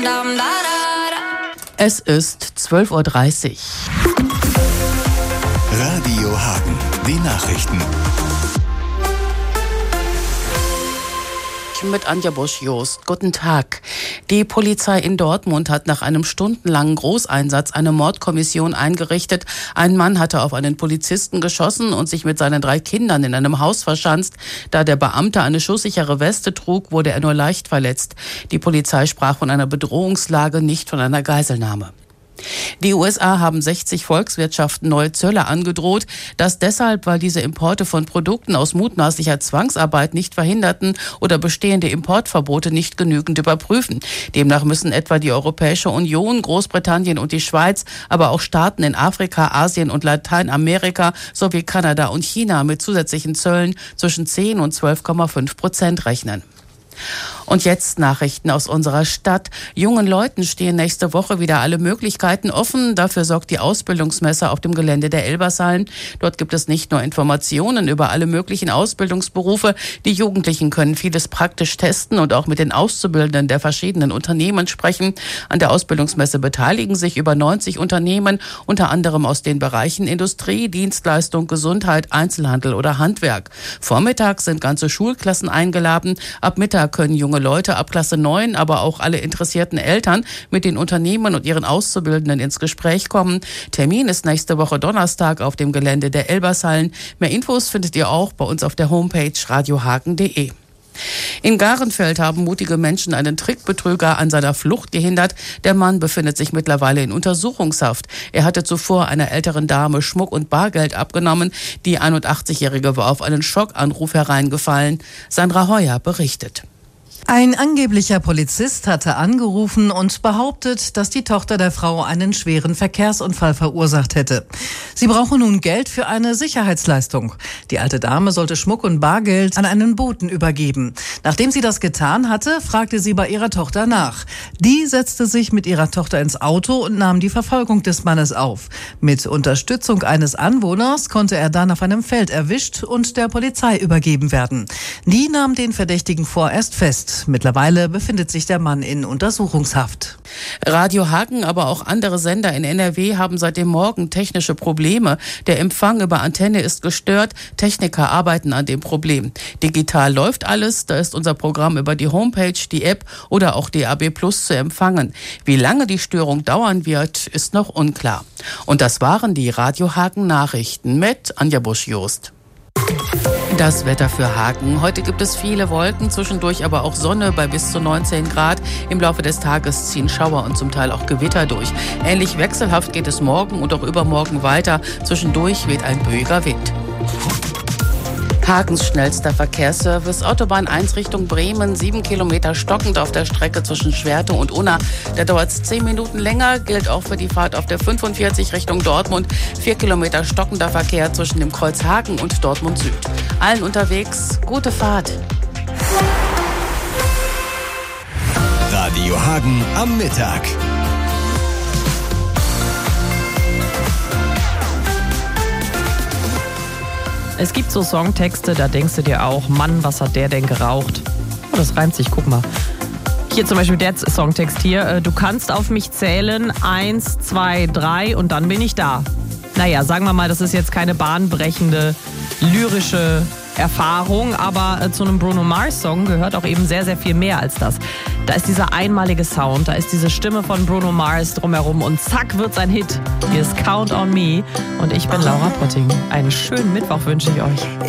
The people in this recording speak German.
Es ist 12:30 Uhr. Radio Hagen, die Nachrichten. Mit Anja Busch-Jost. Guten Tag. Die Polizei in Dortmund hat nach einem stundenlangen Großeinsatz eine Mordkommission eingerichtet. Ein Mann hatte auf einen Polizisten geschossen und sich mit seinen 3 Kindern in einem Haus verschanzt. Da der Beamte eine schusssichere Weste trug, wurde er nur leicht verletzt. Die Polizei sprach von einer Bedrohungslage, nicht von einer Geiselnahme. Die USA haben 60 Volkswirtschaften neue Zölle angedroht. Das deshalb, weil diese Importe von Produkten aus mutmaßlicher Zwangsarbeit nicht verhinderten oder bestehende Importverbote nicht genügend überprüfen. Demnach müssen etwa die Europäische Union, Großbritannien und die Schweiz, aber auch Staaten in Afrika, Asien und Lateinamerika sowie Kanada und China mit zusätzlichen Zöllen zwischen 10 und 12,5% rechnen. Und jetzt Nachrichten aus unserer Stadt. Jungen Leuten stehen nächste Woche wieder alle Möglichkeiten offen. Dafür sorgt die Ausbildungsmesse auf dem Gelände der Elbershallen. Dort gibt es nicht nur Informationen über alle möglichen Ausbildungsberufe. Die Jugendlichen können vieles praktisch testen und auch mit den Auszubildenden der verschiedenen Unternehmen sprechen. An der Ausbildungsmesse beteiligen sich über 90 Unternehmen, unter anderem aus den Bereichen Industrie, Dienstleistung, Gesundheit, Einzelhandel oder Handwerk. Vormittags sind ganze Schulklassen eingeladen. Ab Mittag können junge Leute ab Klasse 9, aber auch alle interessierten Eltern mit den Unternehmen und ihren Auszubildenden ins Gespräch kommen. Termin ist nächste Woche Donnerstag auf dem Gelände der Elbershallen. Mehr Infos findet ihr auch bei uns auf der Homepage radiohagen.de. In Garenfeld haben mutige Menschen einen Trickbetrüger an seiner Flucht gehindert. Der Mann befindet sich mittlerweile in Untersuchungshaft. Er hatte zuvor einer älteren Dame Schmuck und Bargeld abgenommen. Die 81-Jährige war auf einen Schockanruf hereingefallen. Sandra Heuer berichtet. Ein angeblicher Polizist hatte angerufen und behauptet, dass die Tochter der Frau einen schweren Verkehrsunfall verursacht hätte. Sie brauche nun Geld für eine Sicherheitsleistung. Die alte Dame sollte Schmuck und Bargeld an einen Boten übergeben. Nachdem sie das getan hatte, fragte sie bei ihrer Tochter nach. Die setzte sich mit ihrer Tochter ins Auto und nahm die Verfolgung des Mannes auf. Mit Unterstützung eines Anwohners konnte er dann auf einem Feld erwischt und der Polizei übergeben werden. Die nahm den Verdächtigen vorerst fest. Mittlerweile befindet sich der Mann in Untersuchungshaft. Radio Hagen, aber auch andere Sender in NRW haben seit dem Morgen technische Probleme. Der Empfang über Antenne ist gestört. Techniker arbeiten an dem Problem. Digital läuft alles. Da ist unser Programm über die Homepage, die App oder auch DAB+ zu empfangen. Wie lange die Störung dauern wird, ist noch unklar. Und das waren die Radio Hagen Nachrichten mit Anja Busch-Jost. Das Wetter für Hagen. Heute gibt es viele Wolken, zwischendurch aber auch Sonne bei bis zu 19 Grad. Im Laufe des Tages ziehen Schauer und zum Teil auch Gewitter durch. Ähnlich wechselhaft geht es morgen und auch übermorgen weiter. Zwischendurch weht ein böiger Wind. Hagens schnellster Verkehrsservice. Autobahn 1 Richtung Bremen, 7 Kilometer stockend auf der Strecke zwischen Schwerte und Unna. Da dauert es 10 Minuten länger, gilt auch für die Fahrt auf der 45 Richtung Dortmund. 4 Kilometer stockender Verkehr zwischen dem Kreuz Hagen und Dortmund Süd. Allen unterwegs, gute Fahrt. Radio Hagen am Mittag. Es gibt so Songtexte, da denkst du dir auch, Mann, was hat der denn geraucht? Oh, das reimt sich, guck mal. Hier zum Beispiel der Songtext hier. Du kannst auf mich zählen, 1, 2, 3 und dann bin ich da. Naja, sagen wir mal, das ist jetzt keine bahnbrechende, lyrische Erfahrung, aber zu einem Bruno Mars-Song gehört auch eben sehr, sehr viel mehr als das. Da ist dieser einmalige Sound, da ist diese Stimme von Bruno Mars drumherum und zack wird's ein Hit. Hier ist Count on Me und ich bin Laura Potting. Einen schönen Mittwoch wünsche ich euch.